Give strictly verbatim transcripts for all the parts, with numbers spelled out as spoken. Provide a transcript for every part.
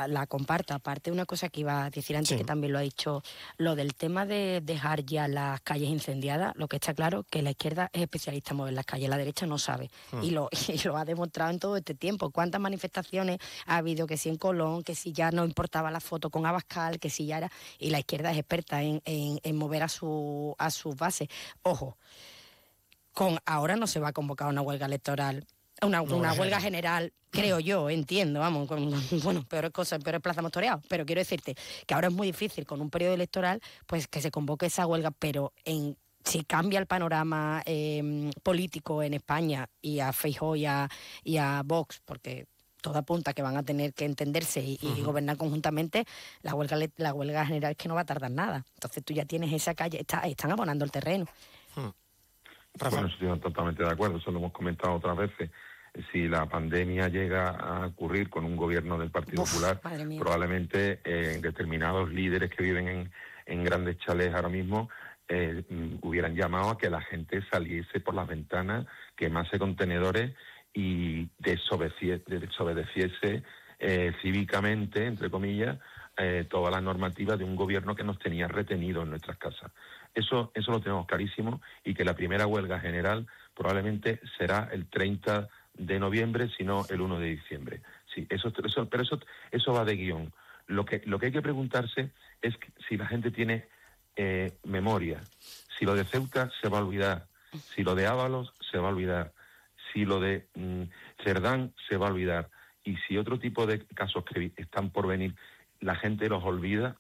la, la comparto. Aparte, una cosa que iba a decir antes, sí, que también lo ha dicho, lo del tema de dejar ya las calles incendiadas, lo que está claro que la izquierda es especialista en mover las calles, la derecha no sabe. Mm. Y, lo, y lo ha demostrado en todo este tiempo. ¿Cuántas manifestaciones ha habido? Que si en Colón, que si ya no importaba la foto con Abascal, que si ya era... Y la izquierda es experta en, en, en mover a, su, a sus bases. Ojo, con ahora no se va a convocar una huelga electoral, una, no, una huelga general, creo yo, entiendo, vamos, con, bueno, peores cosas, peores plazas hemos toreado, pero quiero decirte que ahora es muy difícil con un periodo electoral, pues que se convoque esa huelga, pero en si cambia el panorama eh, político en España y a Feijóo y a, y a Vox, porque todo apunta que van a tener que entenderse y, y uh-huh. gobernar conjuntamente, la huelga, la huelga general es que no va a tardar nada. Entonces tú ya tienes esa calle, está, están abonando el terreno. Uh-huh. Bueno, estoy totalmente de acuerdo, eso lo hemos comentado otras veces. Si la pandemia llega a ocurrir con un gobierno del Partido Uf, Popular, probablemente eh, determinados líderes que viven en, en grandes chalés ahora mismo eh, hubieran llamado a que la gente saliese por las ventanas, quemase contenedores y desobedeciese, desobedeciese eh, cívicamente, entre comillas, eh, todas las normativas de un gobierno que nos tenía retenidos en nuestras casas. Eso, eso lo tenemos clarísimo, y que la primera huelga general probablemente será el treinta de noviembre, sino el uno de diciembre. Sí, eso, eso, pero eso, eso va de guión. Lo que, lo que hay que preguntarse es que si la gente tiene eh, memoria. Si lo de Ceuta se va a olvidar, si lo de Ábalos se va a olvidar, si lo de mm, Cerdán se va a olvidar, y si otro tipo de casos que están por venir, la gente los olvida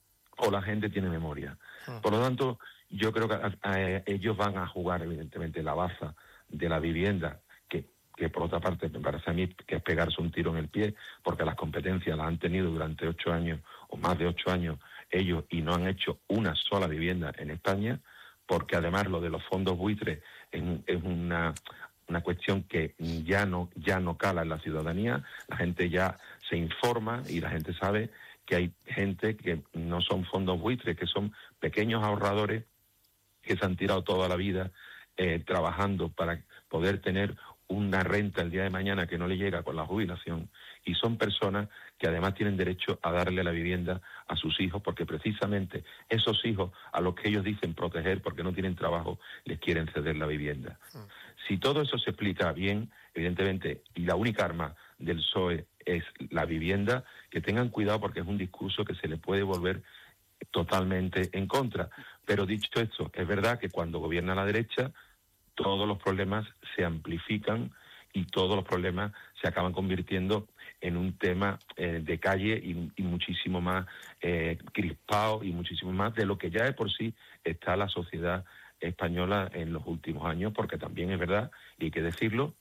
o la gente tiene memoria. Por lo tanto, yo creo que a, a, ellos van a jugar, evidentemente, la baza de la vivienda, que, que por otra parte me parece a mí que es pegarse un tiro en el pie, porque las competencias las han tenido durante ocho años o más de ocho años ellos y no han hecho una sola vivienda en España, porque además lo de los fondos buitres es, es una... una cuestión que ya no ya no cala en la ciudadanía. La gente ya se informa y la gente sabe que hay gente que no son fondos buitres, que son pequeños ahorradores que se han tirado toda la vida eh, trabajando para poder tener una renta el día de mañana que no le llega con la jubilación, y son personas que además tienen derecho a darle la vivienda a sus hijos, porque precisamente esos hijos a los que ellos dicen proteger porque no tienen trabajo, les quieren ceder la vivienda. Mm. Si todo eso se explica bien, evidentemente, y la única arma del P S O E es la vivienda, que tengan cuidado porque es un discurso que se le puede volver totalmente en contra. Pero dicho esto, es verdad que cuando gobierna la derecha, todos los problemas se amplifican y todos los problemas se acaban convirtiendo en un tema eh, de calle y, y muchísimo más eh, crispado y muchísimo más de lo que ya de por sí está la sociedad española en los últimos años, porque también es verdad, y hay que decirlo,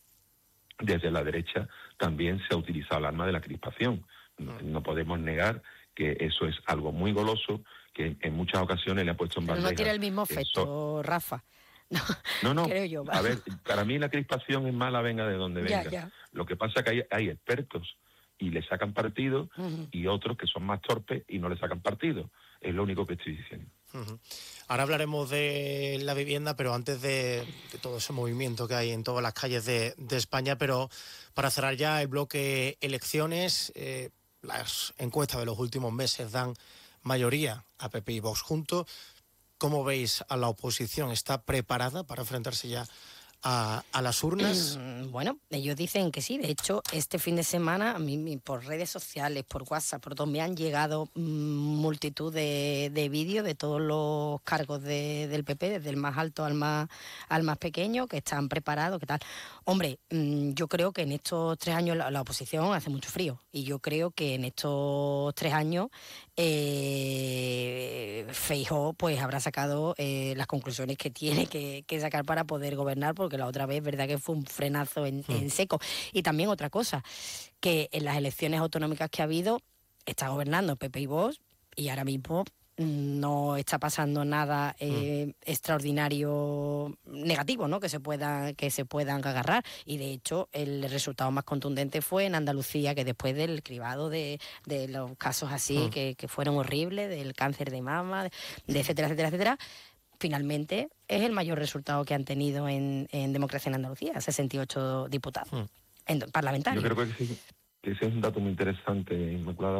desde la derecha también se ha utilizado el arma de la crispación. No, no podemos negar que eso es algo muy goloso, que en muchas ocasiones le ha puesto en bandeja. Pero no tiene el mismo efecto, so- Rafa. No, no, no. Creo yo, a ver, para mí la crispación es mala, venga de donde venga. Ya, ya. Lo que pasa es que hay, hay expertos y le sacan partido, uh-huh. y otros que son más torpes y no le sacan partido. Es lo único que estoy diciendo. Uh-huh. Ahora hablaremos de la vivienda, pero antes de, de todo ese movimiento que hay en todas las calles de, de España, pero para cerrar ya el bloque elecciones, eh, las encuestas de los últimos meses dan mayoría a P P y Vox juntos. ¿Cómo veis a la oposición? ¿Está preparada para enfrentarse ya a, a las urnas? Bueno, ellos dicen que sí. De hecho, este fin de semana, a mí por redes sociales, por WhatsApp, por donde me han llegado mmm, multitud de, de vídeos de todos los cargos de, del P P, desde el más alto al más, al más pequeño, que están preparados, ¿qué tal? Hombre, mmm, yo creo que en estos tres años la, la oposición hace mucho frío, y yo creo que en estos tres años eh, Feijóo pues habrá sacado eh, las conclusiones que tiene que, que sacar para poder gobernar, porque la otra vez, verdad que fue un frenazo en, mm. en seco. Y también otra cosa, que en las elecciones autonómicas que ha habido, está gobernando P P y Vox, y ahora mismo no está pasando nada eh, mm. extraordinario negativo, ¿no? Que se pueda, que se puedan agarrar. Y de hecho, el resultado más contundente fue en Andalucía, que después del cribado de, de los casos así, mm. que, que fueron horribles, del cáncer de mama, de, de etcétera, etcétera, etcétera, finalmente es el mayor resultado que han tenido en, en democracia en Andalucía, sesenta y ocho diputados mm. en, parlamentarios. Yo creo que sí, que ese es un dato muy interesante, Inmaculada.